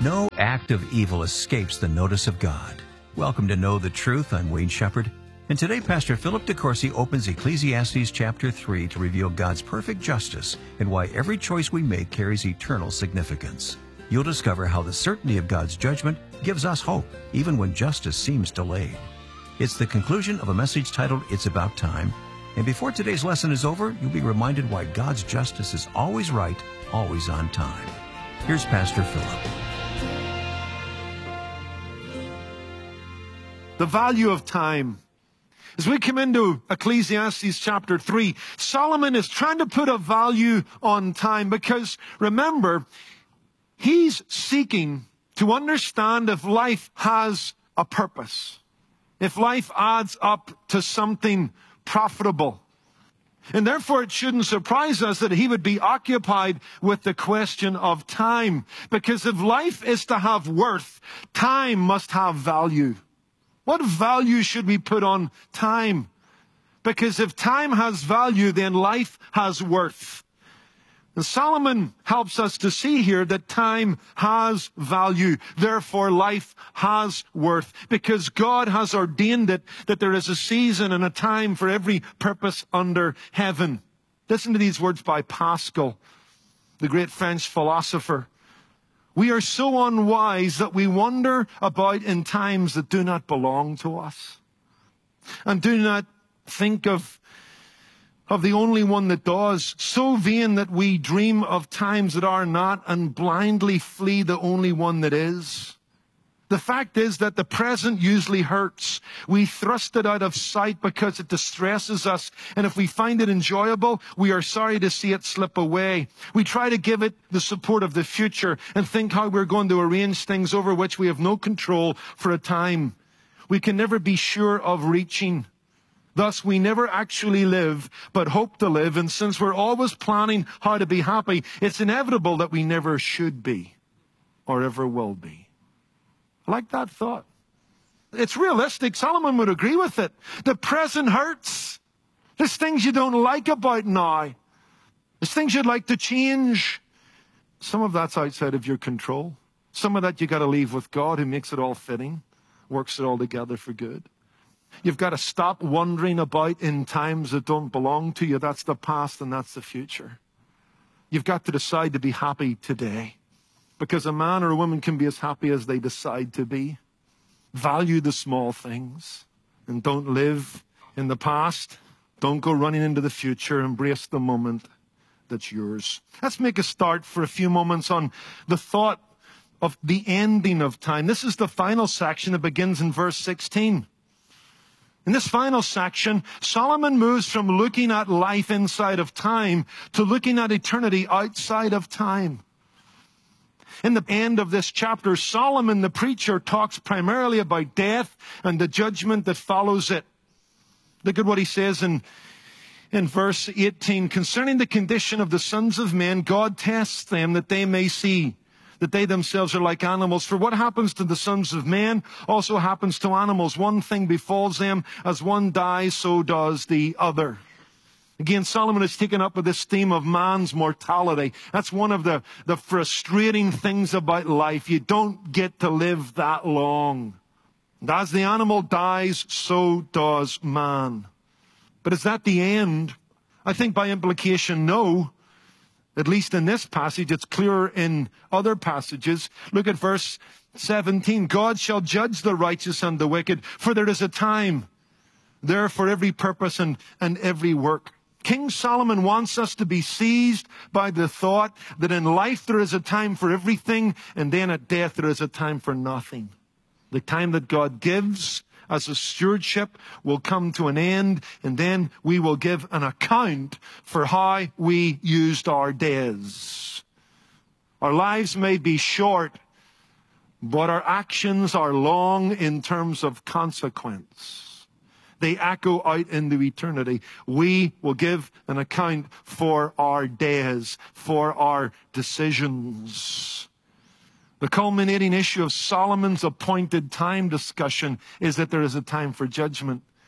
No act of evil escapes the notice of God. Welcome to Know the Truth. I'm Wayne Shepherd. And today, Pastor Philip DeCourcy opens Ecclesiastes chapter 3 to reveal God's perfect justice and why every choice we make carries eternal significance. You'll discover how the certainty of God's judgment gives us hope, even when justice seems delayed. It's the conclusion of a message titled, It's About Time. And before today's lesson is over, you'll be reminded why God's justice is always right, always on time. Here's Pastor Philip. The value of time. As we come into Ecclesiastes chapter 3, Solomon is trying to put a value on time because, remember, he's seeking to understand if life has a purpose, if life adds up to something profitable. And therefore, it shouldn't surprise us that he would be occupied with the question of time. Because if life is to have worth, time must have value. What value should we put on time? Because if time has value, then life has worth. And Solomon helps us to see here that time has value. Therefore, life has worth. Because God has ordained it that there is a season and a time for every purpose under heaven. Listen to these words by Pascal, the great French philosopher. We are so unwise that we wander about in times that do not belong to us, and do not think of the only one that does. So vain that we dream of times that are not, and blindly flee the only one that is. The fact is that the present usually hurts. We thrust it out of sight because it distresses us. And if we find it enjoyable, we are sorry to see it slip away. We try to give it the support of the future and think how we're going to arrange things over which we have no control for a time we can never be sure of reaching. Thus, we never actually live, but hope to live. And since we're always planning how to be happy, it's inevitable that we never should be or ever will be. I like that thought. It's realistic. Solomon would agree with it. The present hurts. There's things you don't like about now. There's things you'd like to change. Some of that's outside of your control. Some of that you got to leave with God, who makes it all fitting, works it all together for good. You've got to stop wandering about in times that don't belong to you. That's the past and that's the future. You've got to decide to be happy today. Because a man or a woman can be as happy as they decide to be. Value the small things. And don't live in the past. Don't go running into the future. Embrace the moment that's yours. Let's make a start for a few moments on the thought of the ending of time. This is the final section that begins in verse 16. In this final section, Solomon moves from looking at life inside of time to looking at eternity outside of time. In the end of this chapter, Solomon, the preacher, talks primarily about death and the judgment that follows it. Look at what he says in verse 18. Concerning the condition of the sons of men, God tests them that they may see that they themselves are like animals. For what happens to the sons of men also happens to animals. One thing befalls them. As one dies, so does the other. Again, Solomon is taken up with this theme of man's mortality. That's one of the frustrating things about life. You don't get to live that long. And as the animal dies, so does man. But is that the end? I think by implication, no. At least in this passage, it's clearer in other passages. Look at verse 17. God shall judge the righteous and the wicked, for there is a time there for every purpose and every work. King Solomon wants us to be seized by the thought that in life there is a time for everything, and then at death there is a time for nothing. The time that God gives as a stewardship will come to an end, and then we will give an account for how we used our days. Our lives may be short, but our actions are long in terms of consequence. They echo out into eternity. We will give an account for our days, for our decisions. The culminating issue of Solomon's appointed time discussion is that there is a time for judgment.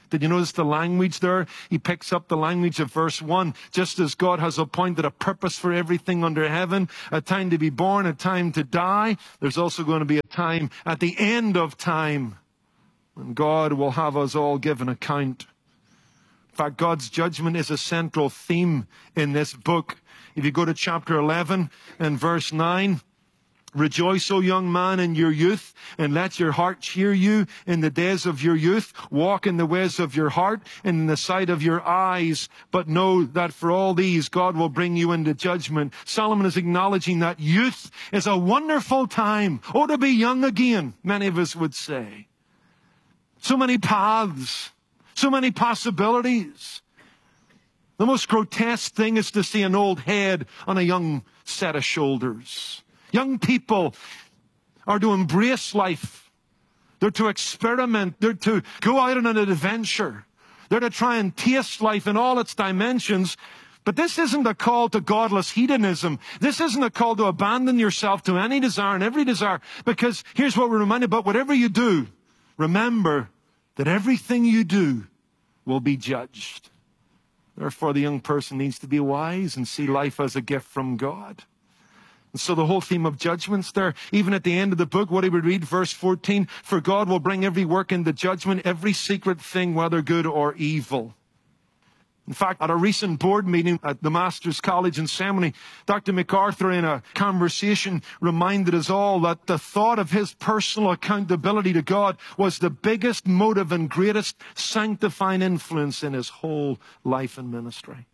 Did you notice the language there? He picks up the language of verse 1. Just as God has appointed a purpose for everything under heaven, a time to be born, a time to die, there's also going to be a time at the end of time when God will have us all give an account. In fact, God's judgment is a central theme in this book. If you go to chapter 11 and verse 9, rejoice, O young man, in your youth, and let your heart cheer you in the days of your youth. Walk in the ways of your heart and in the sight of your eyes. But know that for all these, God will bring you into judgment. Solomon is acknowledging that youth is a wonderful time. Oh, to be young again, many of us would say. So many paths, so many possibilities. The most grotesque thing is to see an old head on a young set of shoulders. Young people are to embrace life. They're to experiment. They're to go out on an adventure. They're to try and taste life in all its dimensions. But this isn't a call to godless hedonism. This isn't a call to abandon yourself to any desire and every desire. Because here's what we're reminded about. Whatever you do, remember that everything you do will be judged. Therefore, the young person needs to be wise and see life as a gift from God. And so the whole theme of judgment's there. Even at the end of the book, what do we read? Verse 14, for God will bring every work into judgment, every secret thing, whether good or evil. In fact, at a recent board meeting at the Master's College in Seminary, Dr. MacArthur, in a conversation, reminded us all that the thought of his personal accountability to God was the biggest motive and greatest sanctifying influence in his whole life and ministry.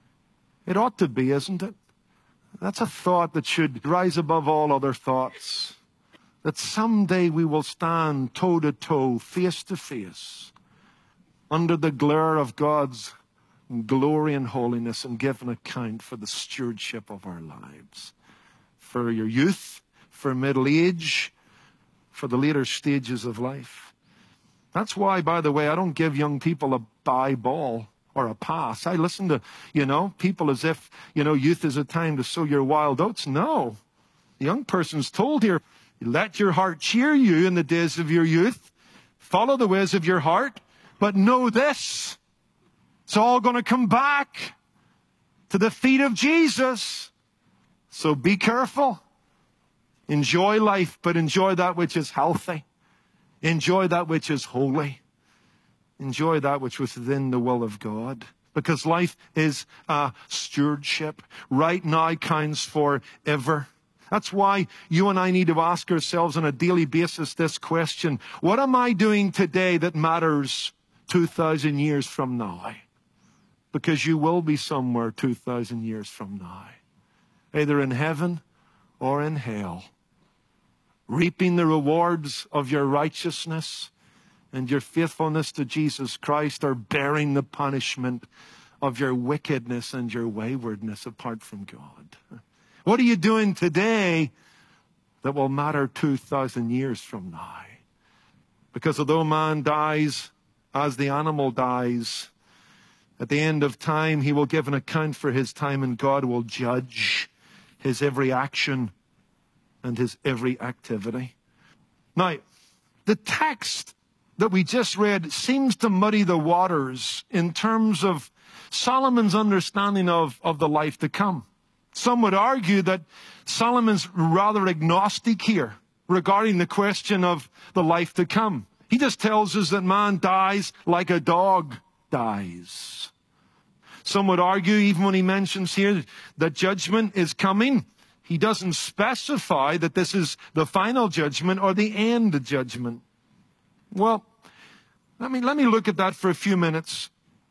It ought to be, isn't it? That's a thought that should rise above all other thoughts. That someday we will stand toe to toe, face to face, under the glare of God's glory and holiness, and give an account for the stewardship of our lives. For your youth, for middle age, for the later stages of life. That's why, by the way, I don't give young people a bye ball or a pass. I listen to, people as if, youth is a time to sow your wild oats. No. The young person's told here, let your heart cheer you in the days of your youth. Follow the ways of your heart. But know this. It's all going to come back to the feet of Jesus. So be careful. Enjoy life, but enjoy that which is healthy. Enjoy that which is holy. Enjoy that which was within the will of God. Because life is a stewardship. Right now counts forever. That's why you and I need to ask ourselves on a daily basis this question. What am I doing today that matters 2,000 years from now? Because you will be somewhere 2,000 years from now. Either in heaven or in hell. Reaping the rewards of your righteousness and your faithfulness to Jesus Christ, are bearing the punishment of your wickedness and your waywardness apart from God. What are you doing today that will matter 2,000 years from now? Because although man dies as the animal dies, at the end of time he will give an account for his time, and God will judge his every action and his every activity. Now, the text that we just read seems to muddy the waters in terms of Solomon's understanding of the life to come. Some would argue that Solomon's rather agnostic here regarding the question of the life to come. He just tells us that man dies like a dog dies. Some would argue, even when he mentions here that judgment is coming, he doesn't specify that this is the final judgment or the end judgment. Well, let me look at that for a few minutes.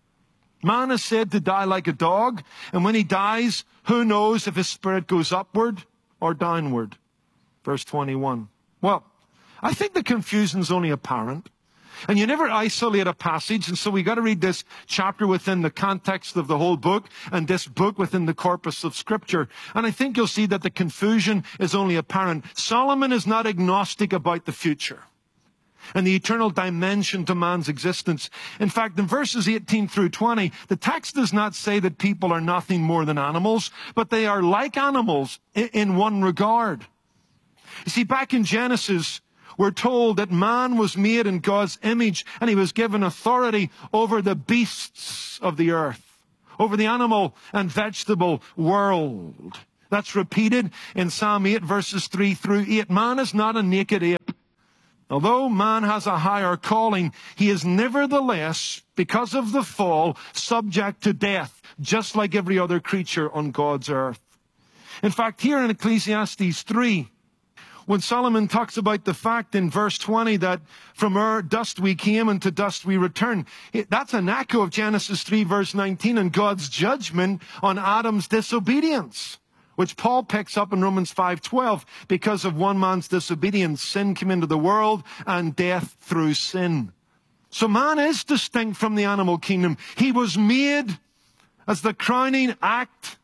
Man is said to die like a dog, and when he dies, who knows if his spirit goes upward or downward? Verse 21. Well, I think the confusion's only apparent. And you never isolate a passage, and so we got to read this chapter within the context of the whole book, and this book within the corpus of Scripture. And I think you'll see that the confusion is only apparent. Solomon is not agnostic about the future and the eternal dimension to man's existence. In fact, in verses 18 through 20, the text does not say that people are nothing more than animals, but they are like animals in one regard. You see, back in Genesis, we're told that man was made in God's image and he was given authority over the beasts of the earth, over the animal and vegetable world. That's repeated in Psalm 8, verses 3 through 8. Man is not a naked ape. Although man has a higher calling, he is nevertheless, because of the fall, subject to death, just like every other creature on God's earth. In fact, here in Ecclesiastes 3, when Solomon talks about the fact in verse 20 that from dust we came and to dust we return, that's an echo of Genesis 3, verse 19, and God's judgment on Adam's disobedience, which Paul picks up in Romans 5:12. Because of one man's disobedience, sin came into the world and death through sin. So man is distinct from the animal kingdom. He was made as the crowning act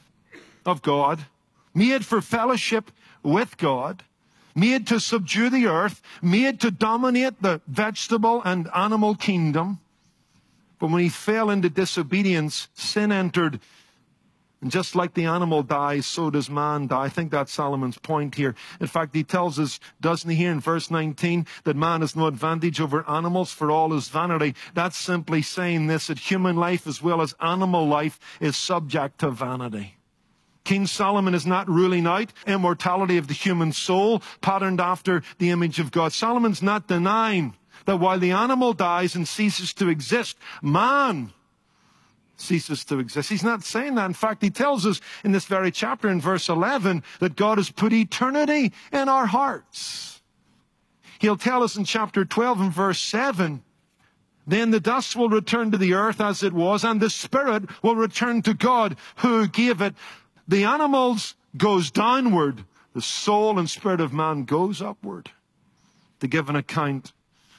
of God, made for fellowship with God, made to subdue the earth, made to dominate the vegetable and animal kingdom. But when he fell into disobedience, sin entered. And just like the animal dies, so does man die. I think that's Solomon's point here. In fact, he tells us, doesn't he, here in verse 19, that man has no advantage over animals, for all is vanity. That's simply saying this, that human life as well as animal life is subject to vanity. King Solomon is not ruling out immortality of the human soul, patterned after the image of God. Solomon's not denying that while the animal dies and ceases to exist, man ceases to exist. He's not saying that. In fact, he tells us in this very chapter in verse 11 that God has put eternity in our hearts. He'll tell us in chapter 12 and verse 7, then the dust will return to the earth as it was, and the spirit will return to God who gave it. The animals goes downward. The soul and spirit of man goes upward to give an account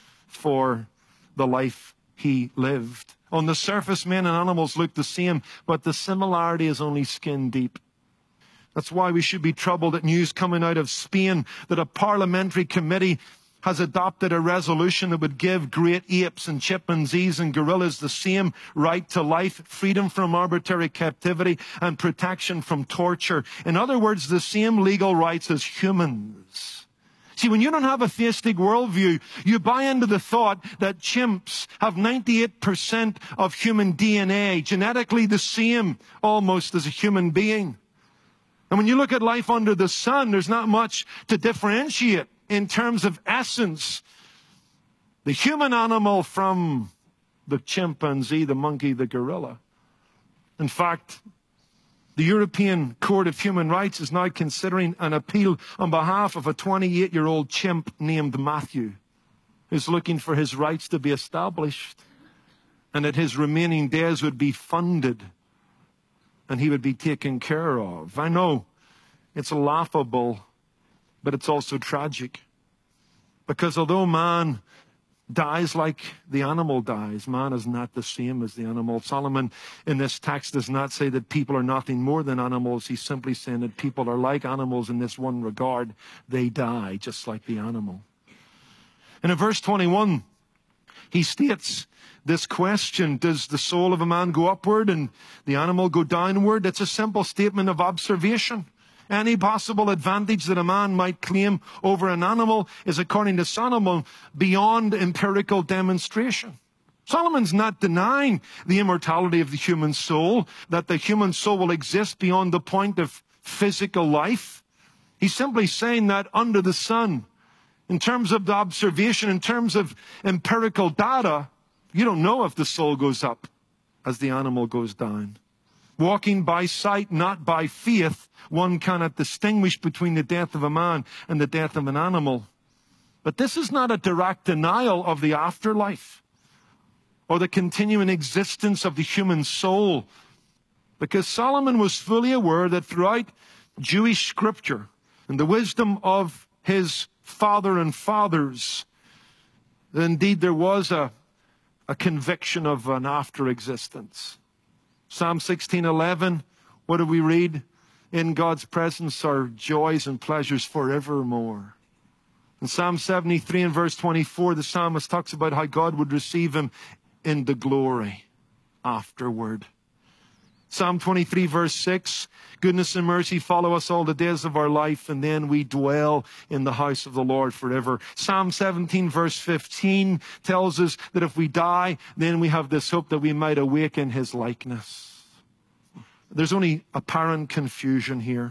for the life he lived. On the surface, men and animals look the same, but the similarity is only skin deep. That's why we should be troubled at news coming out of Spain that a parliamentary committee has adopted a resolution that would give great apes and chimpanzees and gorillas the same right to life, freedom from arbitrary captivity, and protection from torture. In other words, the same legal rights as humans. See, when you don't have a theistic worldview, you buy into the thought that chimps have 98% of human DNA, genetically the same almost as a human being. And when you look at life under the sun, there's not much to differentiate in terms of essence the human animal from the chimpanzee, the monkey, the gorilla. In fact, the European Court of Human Rights is now considering an appeal on behalf of a 28-year-old chimp named Matthew, who's looking for his rights to be established and that his remaining days would be funded and he would be taken care of. I know it's laughable, but it's also tragic. Because although man dies like the animal dies, man is not the same as the animal. Solomon in this text does not say that people are nothing more than animals. He's simply saying that people are like animals in this one regard. They die just like the animal. And in verse 21, he states this question, does the soul of a man go upward and the animal go downward? It's a simple statement of observation. Any possible advantage that a man might claim over an animal is, according to Solomon, beyond empirical demonstration. Solomon's not denying the immortality of the human soul, that the human soul will exist beyond the point of physical life. He's simply saying that under the sun, in terms of the observation, in terms of empirical data, you don't know if the soul goes up as the animal goes down. Walking by sight, not by faith, one cannot distinguish between the death of a man and the death of an animal. But this is not a direct denial of the afterlife or the continuing existence of the human soul, because Solomon was fully aware that throughout Jewish scripture and the wisdom of his father and fathers, that indeed there was a conviction of an after existence. Psalm 16:11, what do we read? In God's presence are joys and pleasures forevermore. In Psalm 73 and verse 24, the psalmist talks about how God would receive him into glory afterward. Psalm 23 verse 6, goodness and mercy follow us all the days of our life, and then we dwell in the house of the Lord forever. Psalm 17 verse 15 tells us that if we die, then we have this hope that we might awake in his likeness. There's only apparent confusion here.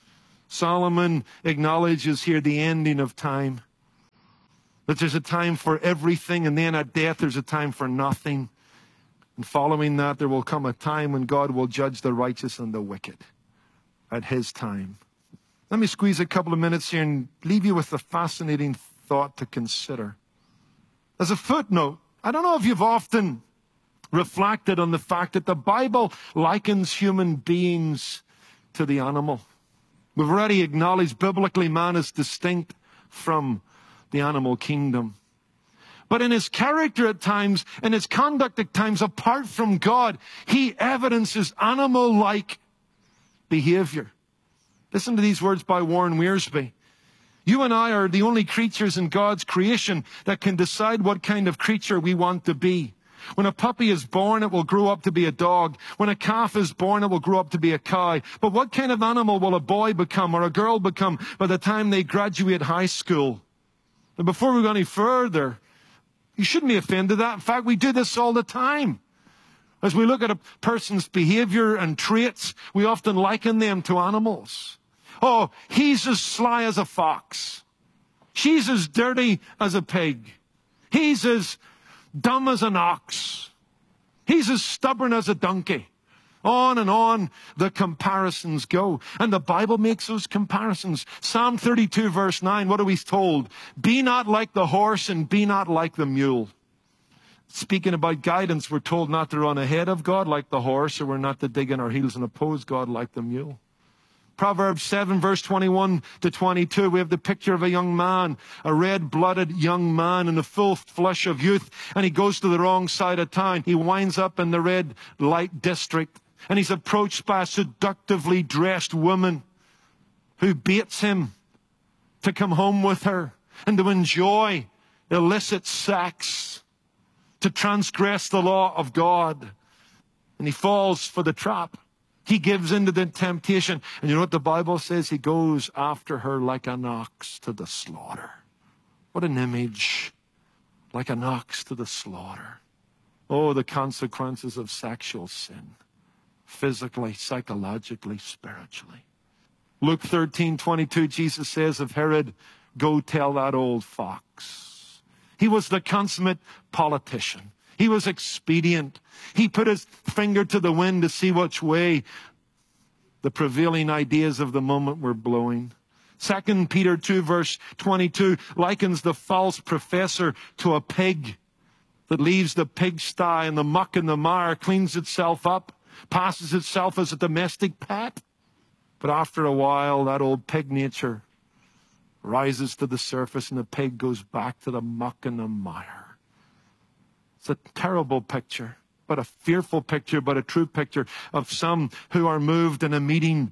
Solomon acknowledges here the ending of time. That there's a time for everything, and then at death there's a time for nothing. And following that, there will come a time when God will judge the righteous and the wicked at his time. Let me squeeze a couple of minutes here and leave you with a fascinating thought to consider. As a footnote, I don't know if you've often reflected on the fact that the Bible likens human beings to the animal. We've already acknowledged biblically man is distinct from the animal kingdom. But in his character at times, in his conduct at times, apart from God, he evidences animal-like behavior. Listen to these words by Warren Wiersbe. You and I are the only creatures in God's creation that can decide what kind of creature we want to be. When a puppy is born, it will grow up to be a dog. When a calf is born, it will grow up to be a cow. But what kind of animal will a boy become or a girl become by the time they graduate high school? And before we go any further, you shouldn't be offended at that. In fact, we do this all the time. As we look at a person's behavior and traits, we often liken them to animals. Oh, he's as sly as a fox. She's as dirty as a pig. He's as dumb as an ox. He's as stubborn as a donkey. On and on the comparisons go. And the Bible makes those comparisons. Psalm 32 verse 9, what are we told? Be not like the horse and be not like the mule. Speaking about guidance, we're told not to run ahead of God like the horse, or we're not to dig in our heels and oppose God like the mule. Proverbs 7 verse 21 to 22, we have the picture of a young man, a red-blooded young man in the full flush of youth, and he goes to the wrong side of town. He winds up in the red light district, and he's approached by a seductively dressed woman who baits him to come home with her and to enjoy illicit sex, to transgress the law of God. And he falls for the trap. He gives in to the temptation. And you know what the Bible says? He goes after her like an ox to the slaughter. What an image. Like an ox to the slaughter. Oh, the consequences of sexual sin. Physically, psychologically, spiritually. Luke 13:22, Jesus says of Herod, go tell that old fox. He was the consummate politician. He was expedient. He put his finger to the wind to see which way the prevailing ideas of the moment were blowing. 2 Peter 2 verse 22 likens the false professor to a pig that leaves the pigsty and the muck and the mire, cleans itself up, passes itself as a domestic pet. But after a while, that old pig nature rises to the surface and the pig goes back to the muck and the mire. It's a terrible picture, but a fearful picture, but a true picture of some who are moved in a meeting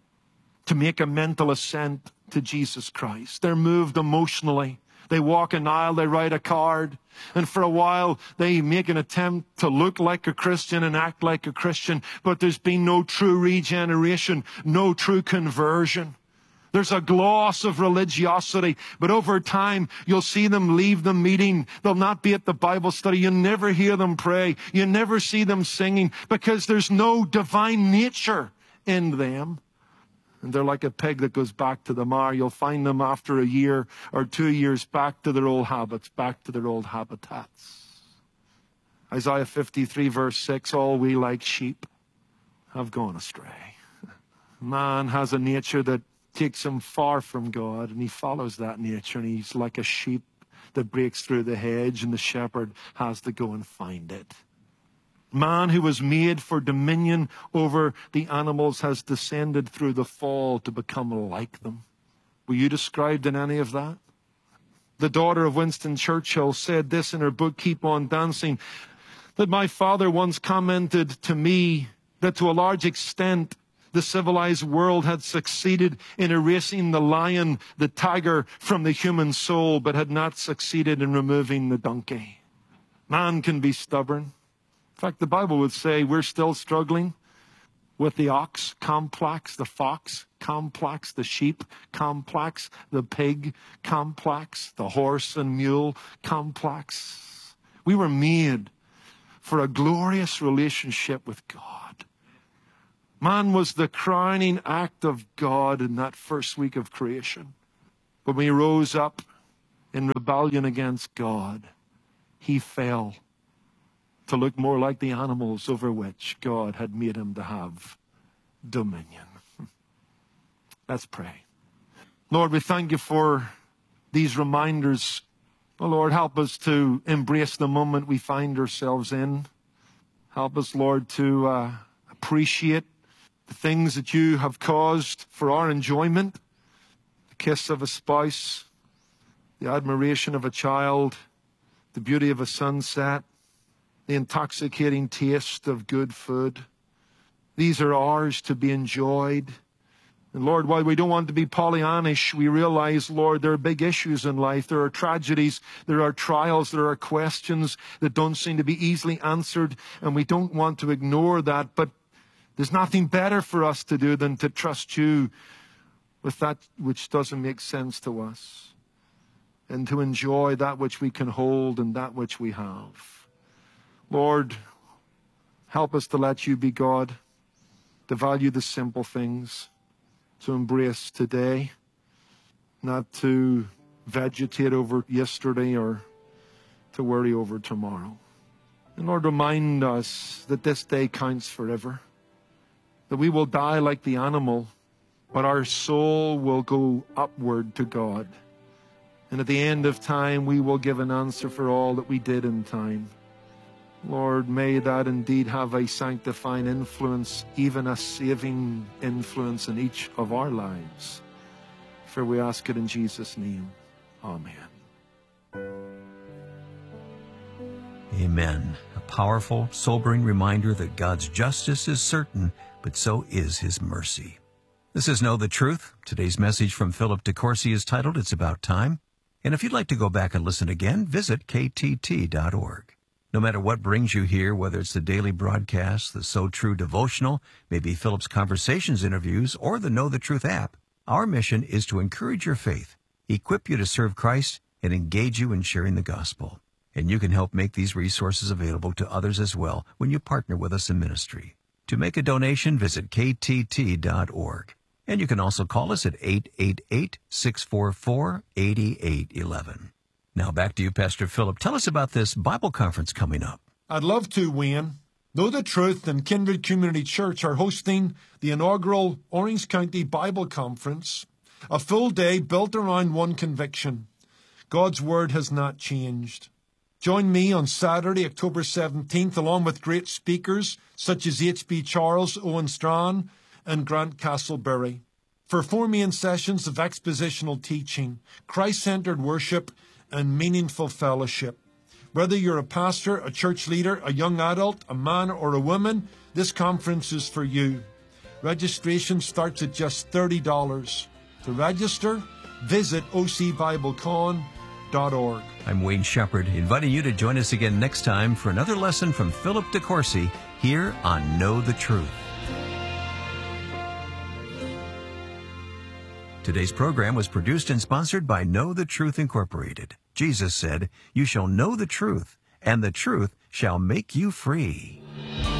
to make a mental assent to Jesus Christ. They're moved emotionally. They walk an aisle, they write a card, and for a while they make an attempt to look like a Christian and act like a Christian, but there's been no true regeneration, no true conversion. There's a gloss of religiosity, but over time, you'll see them leave the meeting. They'll not be at the Bible study. You never hear them pray. You never see them singing because there's no divine nature in them. And they're like a pig that goes back to the mire. You'll find them after a year or 2 years back to their old habits, back to their old habitats. Isaiah 53 verse 6, all we like sheep have gone astray. Man has a nature that takes him far from God, and he follows that nature, and he's like a sheep that breaks through the hedge, and the shepherd has to go and find it. Man who was made for dominion over the animals has descended through the fall to become like them. Were you described in any of that? The daughter of Winston Churchill said this in her book, Keep on Dancing, that my father once commented to me that to a large extent, the civilized world had succeeded in erasing the lion, the tiger from the human soul, but had not succeeded in removing the donkey. Man can be stubborn. In fact, the Bible would say we're still struggling with the ox complex, the fox complex, the sheep complex, the pig complex, the horse and mule complex. We were made for a glorious relationship with God. Man was the crowning act of God in that first week of creation. When we rose up in rebellion against God, he fell to look more like the animals over which God had made him to have dominion. Let's pray. Lord, we thank you for these reminders. Oh, Lord, help us to embrace the moment we find ourselves in. Help us, Lord, to appreciate the things that you have caused for our enjoyment. The kiss of a spouse, the admiration of a child, the beauty of a sunset, the intoxicating taste of good food. These are ours to be enjoyed. And Lord, while we don't want to be Pollyannish, we realize, Lord, there are big issues in life. There are tragedies, there are trials, there are questions that don't seem to be easily answered, and we don't want to ignore that. But there's nothing better for us to do than to trust you with that which doesn't make sense to us, and to enjoy that which we can hold and that which we have. Lord, help us to let you be God, to value the simple things, to embrace today, not to vegetate over yesterday or to worry over tomorrow. And Lord, remind us that this day counts forever, that we will die like the animal, but our soul will go upward to God. And at the end of time, we will give an answer for all that we did in time. Lord, may that indeed have a sanctifying influence, even a saving influence in each of our lives. For we ask it in Jesus' name. Amen. Amen. A powerful, sobering reminder that God's justice is certain, but so is his mercy. This is Know the Truth. Today's message from Philip DeCourcy is titled, It's About Time. And if you'd like to go back and listen again, visit ktt.org. No matter what brings you here, whether it's the daily broadcast, the So True devotional, maybe Philip's Conversations interviews, or the Know the Truth app, our mission is to encourage your faith, equip you to serve Christ, and engage you in sharing the gospel. And you can help make these resources available to others as well when you partner with us in ministry. To make a donation, visit ktt.org. And you can also call us at 888-644-8811. Now back to you, Pastor Philip. Tell us about this Bible conference coming up. I'd love to, Wayne. Know the Truth and Kindred Community Church are hosting the inaugural Orange County Bible Conference, a full day built around one conviction: God's Word has not changed. Join me on Saturday, October 17th, along with great speakers such as H.B. Charles, Owen Strachan, and Grant Castleberry, for 4 main sessions of expositional teaching, Christ-centered worship, and meaningful fellowship. Whether you're a pastor, a church leader, a young adult, a man or a woman, this conference is for you. Registration starts at just $30. To register, visit ocbiblecon.org. I'm Wayne Shepherd, inviting you to join us again next time for another lesson from Philip DeCourcy here on Know the Truth. Today's program was produced and sponsored by Know the Truth Incorporated. Jesus said, "You shall know the truth, and the truth shall make you free."